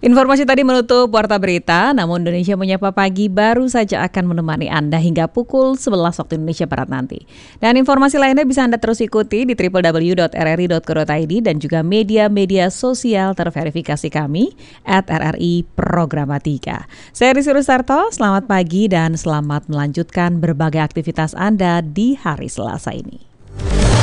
Informasi tadi menutup Warta Berita, namun Indonesia Menyapa Pagi baru saja akan menemani Anda hingga pukul 11 waktu Indonesia Barat nanti. Dan informasi lainnya bisa Anda terus ikuti di www.rri.co.id dan juga media-media sosial terverifikasi kami @RRI Programatika. Saya Rizky Rustarto, selamat pagi dan selamat melanjutkan berbagai aktivitas Anda di hari Selasa ini.